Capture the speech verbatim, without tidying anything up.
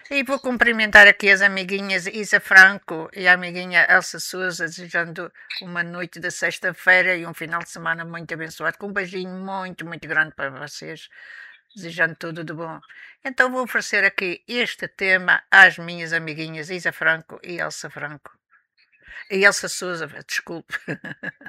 E vou cumprimentar aqui as amiguinhas Isa Franco e a amiguinha Elsa Souza, desejando uma noite de sexta-feira e um final de semana muito abençoado, com um beijinho muito, muito grande para vocês, desejando tudo de bom. Então vou oferecer aqui este tema às minhas amiguinhas Isa Franco e Elsa Franco. E Elsa Souza, desculpe.